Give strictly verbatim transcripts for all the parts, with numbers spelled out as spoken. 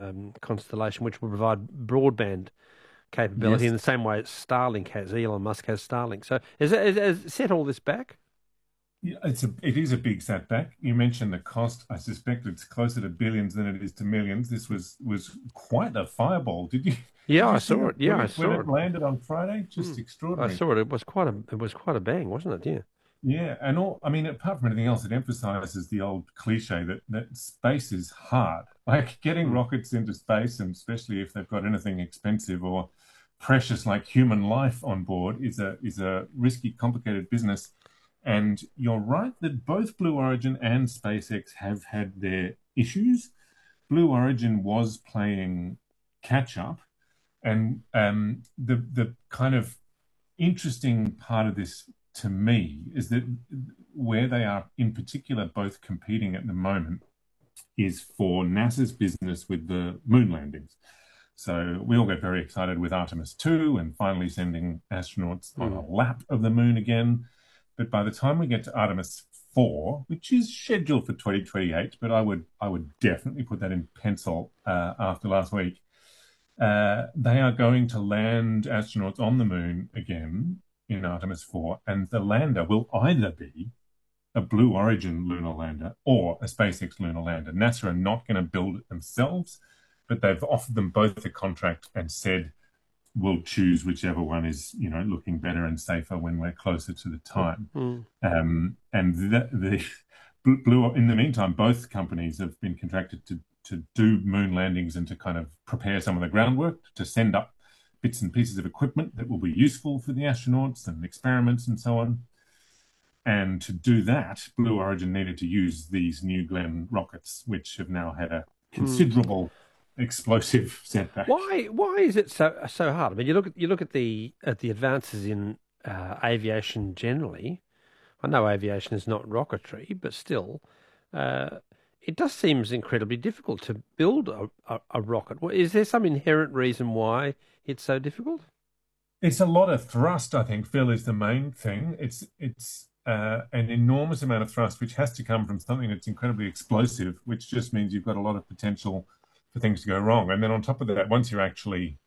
um, constellation, which will provide broadband capability in Yes. the same way Starlink has. Elon Musk has Starlink. So has it, has it set all this back? Yeah, it's a it is a big setback. You mentioned the cost. I suspect it's closer to billions than it is to millions. This was was quite a fireball. Did you Yeah, did you I see saw the it. Yeah, I footage when saw it it. landed on Friday? Just Mm. I extraordinary. saw it. It was quite a it was quite a bang, wasn't it? Yeah. Yeah, and all I mean, apart from anything else, it emphasizes the old cliche that that space is hard. Like getting Mm. rockets into space, and especially if they've got anything expensive or precious like human life on board, is a is a risky, complicated business. And you're right that both Blue Origin and SpaceX have had their issues. Blue Origin was playing catch up, and um, the the kind of interesting part of this to me is that where they are in particular both competing at the moment is for NASA's business with the moon landings. So we all get very excited with Artemis two and finally sending astronauts on a Mm. lap of the moon again. But by the time we get to Artemis four, which is scheduled for twenty twenty-eight, but I would I would definitely put that in pencil uh, after last week. Uh, they are going to land astronauts on the moon again in Artemis four, and the lander will either be a Blue Origin lunar lander or a SpaceX lunar lander. NASA are not going to build it themselves, but they've offered them both a contract and said we'll choose whichever one is, you know, looking better and safer when we're closer to the time. Mm. Um, and the, the Blue, in the meantime, both companies have been contracted to to do moon landings and to kind of prepare some of the groundwork to send up bits and pieces of equipment that will be useful for the astronauts and experiments and so on. And to do that, Blue Origin needed to use these New Glenn rockets, which have now had a Mm. considerable explosive setback. Why why is it so so hard? I mean, you look at you look at the at the advances in uh, aviation generally. I know aviation is not rocketry, but still, uh, it does seems incredibly difficult to build a, a, a rocket. Well, is there some inherent reason why it's so difficult? It's a lot of thrust, I think, Phil, is the main thing. It's it's uh, an enormous amount of thrust, which has to come from something that's incredibly explosive, which just means you've got a lot of potential for things to go wrong. And then on top of that, once you're actually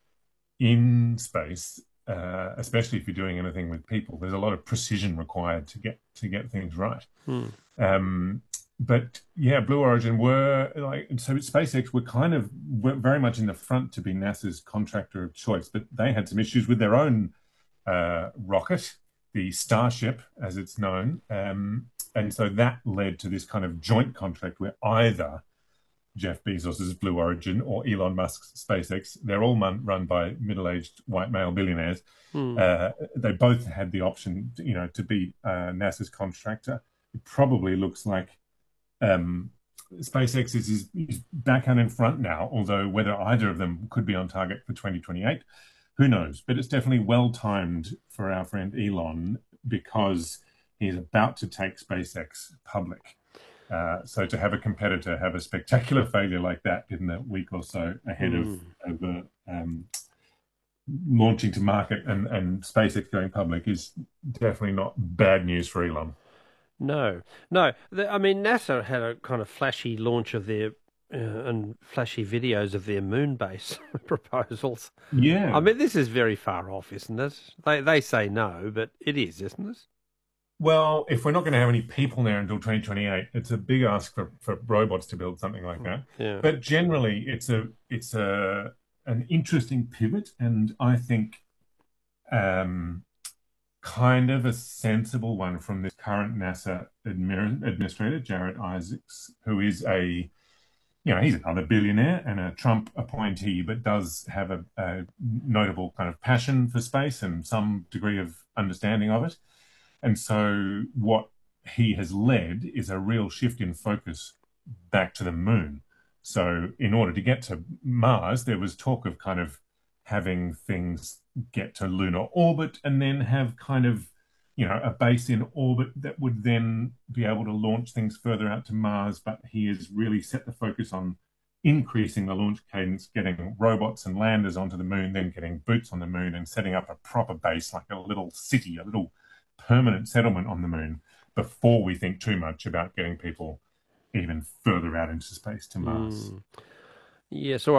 in space, uh, especially if you're doing anything with people, there's a lot of precision required to get to get things right. Hmm. Um, but yeah, Blue Origin were like so SpaceX were kind of were very much in the front to be NASA's contractor of choice, but they had some issues with their own uh, rocket, the Starship, as it's known, um, and so that led to this kind of joint contract where either Jeff Bezos's Blue Origin or Elon Musk's SpaceX. They're all run, run by middle-aged white male billionaires. Hmm. Uh, they both had the option, to, you know, to be uh, NASA's contractor. It probably looks like um, SpaceX is, is, is back and in front now, although whether either of them could be on target for twenty twenty-eight, who knows? But it's definitely well timed for our friend Elon because he's about to take SpaceX public. Uh, so to have a competitor have a spectacular failure like that in the week or so ahead of, Hmm. of uh, um, launching to market and, and SpaceX going public is definitely not bad news for Elon. No, no. The, I mean, NASA had a kind of flashy launch of their uh, and flashy videos of their moon base proposals. I Yeah. mean, this is very far off, isn't it? They they say no, but it is, isn't it? Well, if we're not going to have any people there until twenty twenty-eight, it's a big ask for, for robots to build something like Mm. that. Yeah. But generally, it's a it's a an interesting pivot, and I think um, kind of a sensible one from this current NASA admir administrator, Jared Isaacs, who is a, you know, he's another billionaire and a Trump appointee, but does have a, a notable kind of passion for space and some degree of understanding of it. And so what he has led is a real shift in focus back to the moon. So in order to get to Mars, there was talk of kind of having things get to lunar orbit and then have kind of, you know, a base in orbit that would then be able to launch things further out to Mars. But he has really set the focus on increasing the launch cadence, getting robots and landers onto the moon, then getting boots on the moon and setting up a proper base, like a little city, a little permanent settlement on the moon before we think too much about getting people even further out into space to Mars. Mm. Yes.